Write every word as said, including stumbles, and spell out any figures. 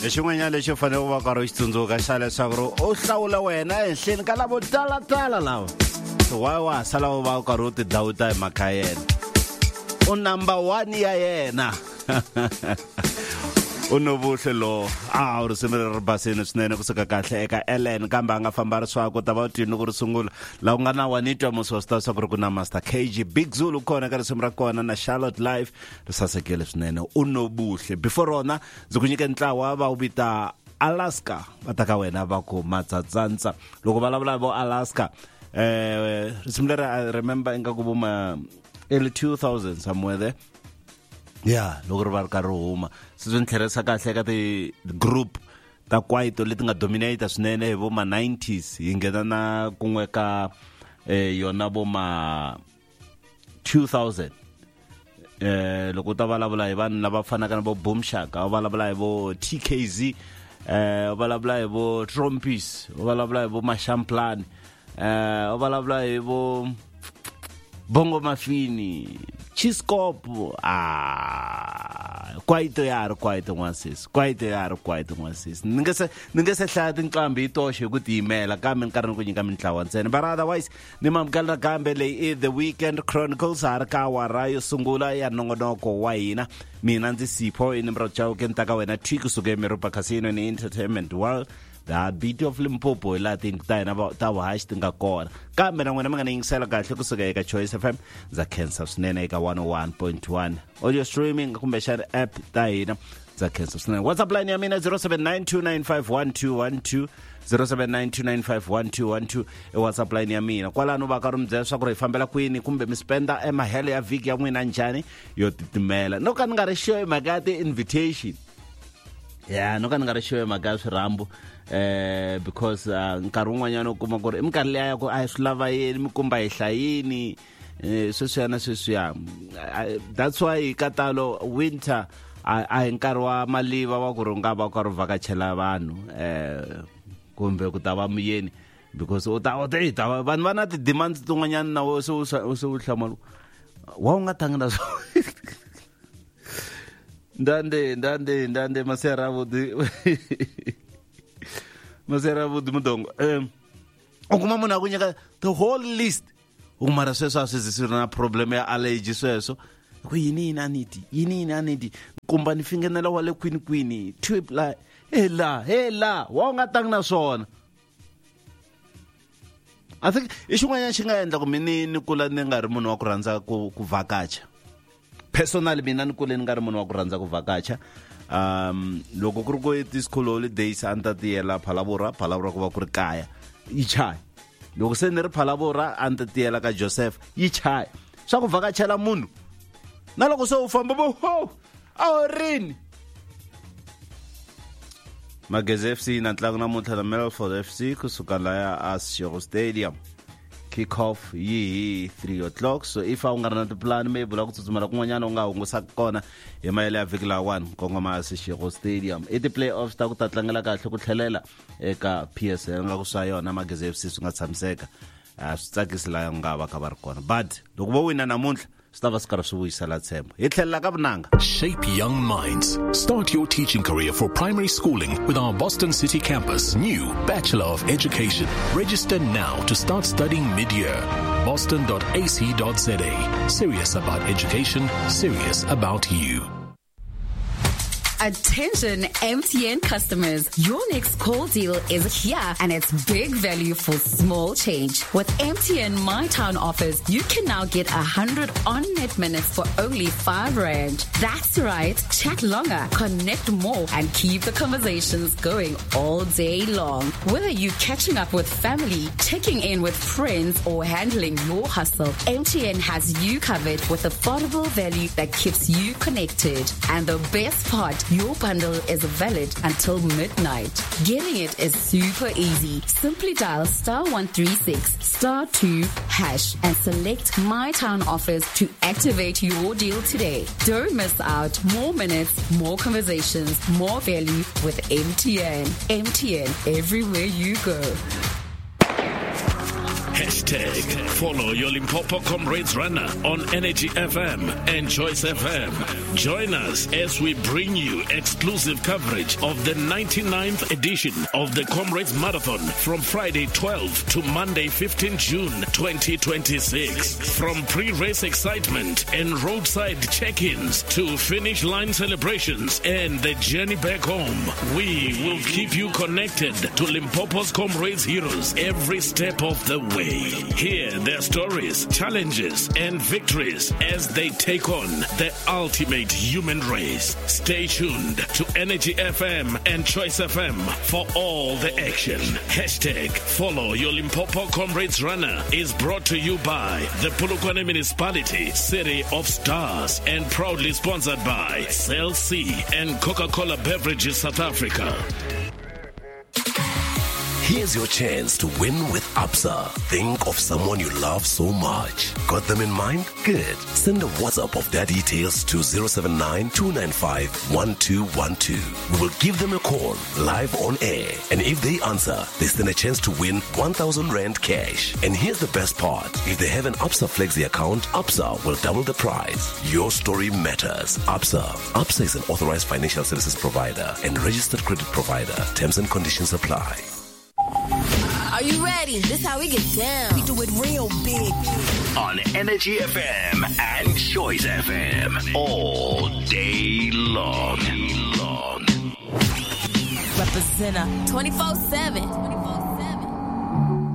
Xin'wanyana lexi fanele u va karhi u xi tsundzuka xa leswaku u hlawula wena ehenhleni ka lavo talatala lawa wa wa sala u va u karhi u ti dawuta hi mhaka yena u number one ya yena u novuhle lo a u ri simile ri basini swinene kusuka kahle eka Ellen kambe a nga famba ri swako ta va tini ku ri sungula laha ku nga na wanitwa musosta swa ku ri ku na Master K G Big Zulu kona ka risimu ra kona na Charlotte Live ri sasekile swinene u novuhle before rona ndzi ku nyike ntlawa va u vita Alaska va ta ka wena va ku matsatsantsa loko va lavula vo Alaska eh risimu leri I remember inga ku vuma early two thousand somewhere there. Yeah, loko ri va ri karhi huma se swi tlherisa kahle ka ti group ta kwaito leti nga dominate swinene hi vo ma nineties yi nghena na kun'we ka eh yona vo ma two thousand eh loko ta vulavula hi vanhu lava fanaka na vo Boom Shaka va vulavula hi vo T K Z eh va vulavula hi vo Trompis va vulavula hi vo Mashamplan eh va vulavula hi vo Bongo Mafini Chiscop ah kwaito yaro kwaito n'wansisi kwaito yaro kwaito n'wansisi ni nge se ni nge se hlaya tinqambi itoxe ku tiyimela kambe ni karhi ni ku nyika mitlawa ntsena but otherwise ni mamukela kambe leyi i The Weekend Chronicles har ka wara yo sungula ya nongonoko wa hina mina ndzi Sipho ini mra chao ke ntaka wena thiki suke Meropa Casino ni Entertainment World the beat of Limpopo la tin ta na ta wa hash tinga kona kambe na n'wina mi nga ni yingisela kahle kusuka eka Choice F M za Cancer swinene eka one oh one point one audio streaming kumbe share app ta hina za Cancer swinene WhatsApp line ya mina zero seven nine two nine five one two one two zero seven nine two nine five one two one two e WhatsApp line ya mina kwalano va ka ri mbyela swa ku ri fambela kwini kumbe mi spenda emahele ya viki ya n'wina njhani yo titimela no ka ni nga ri sure magati invitation yeah no ka ni nga ri sure magati swirambo eh because nkarhi un'wanyana u kuma ku ri minkarhi leya ya ku a swi lava yini mi kumba hi hlayini eh sweswiyana sweswiya that's why katalo winter a hi nkarhi wa maliva wa ku ri nga va ku ri vakachela vanhu eh kumbe ku ta va muyeni because u ta u ta vanhu va na ti demands tin'wanyana na wo se u se u hlamala wa u nga tanga na so ndande ndande ndande masera vudi masera vudi mudongo um ukuma munhu akunyeka the whole list ukumara sweswo a swi zi swi ri na problem ya allergy sweswo ku yini yini a niti yini yini a niti kumba ni fingenela wa le kwini kwini trip la hela hela wa u nga tangi na swona I think i xin'wanyana xi nga endla ku mini ni kula ni nga ri munhu wa ku rhandza ku ku vakacha personally mina ni kule ni nga ri munhu wa ku rhandza ku vakacha um loko ku ri ku ti school holidays anta tiyela Phalabora Phalabora ku va ku ri kaya yi chaya loko se ni ri Phalabora anta tiyela ka Joseph yi chaya swa ku vakachela munhu na loko se u famba bo ho awurini Magazine F C na ntlangu namuntlha na Melford F C kusuka laya a Seshego Stadium kick off yi three o'clock so if a u nga ri na tiplan maybe la ku tsutsumela kun'wanyana u nga hungusa kona hi mayele ya vhiki la one kongoma a Seshego Stadium i ti-playoffs ta ku ta tlangela kahle ku tlhelela eka P S L nga ku swa yona Magazine F C swi nga tshamiseka a swi tsakisi la nga va ka va ri kona but loko vo wina namuntlha Shape young minds. Start your teaching career for primary schooling with our Boston City campus. New Bachelor of Education. Register now to start studying mid-year. boston dot a c dot z a. Serious about education, serious about you. Attention M T N customers, your next call deal is here and it's big value for small change. With M T N My Town offers, you can now get one hundred on-net minutes for only five rand. That's right, chat longer, connect more and keep the conversations going all day long. Whether you're catching up with family, checking in with friends or handling your hustle, M T N has you covered with affordable value that keeps you connected. And the best part, your bundle is valid until midnight. Getting it is super easy. Simply dial star one three six star two hash and select My Town offers to activate your deal today. Don't miss out. More minutes, more conversations, more value with M T N. M T N, everywhere you go. Hashtag follow your Limpopo Comrades Runner on Energy F M and Choice F M. Join us as we bring you exclusive coverage of the ninety-ninth edition of the Comrades Marathon from Friday twelfth to Monday fifteenth June twenty twenty-six. From pre-race excitement and roadside check-ins to finish line celebrations and the journey back home, we will keep you connected to Limpopo's Comrades heroes every step of the way. Hear their stories, challenges, and victories as they take on the ultimate human race. Stay tuned to Energy F M and Choice F M for all the action. Hashtag follow your Limpopo Comrades Runner is brought to you by the Polokwane Municipality, City of Stars, and proudly sponsored by Cell C and Coca-Cola Beverages South Africa. Here's your chance to win with Absa. Think of someone you love so much. Got them in mind? Good. Send a WhatsApp of their details to zero seven nine, two nine five, one two one two. We will give them a call live on air. And if they answer, they stand a chance to win one thousand rand cash. And here's the best part. If they have an Absa Flexi account, Absa will double the prize. Your story matters. Absa. Absa is an authorized financial services provider and registered credit provider. Terms and conditions apply. Are you ready? This how we get down. We do it real big. On Energy F M and Choice F M. All day long. Representer twenty-four seven.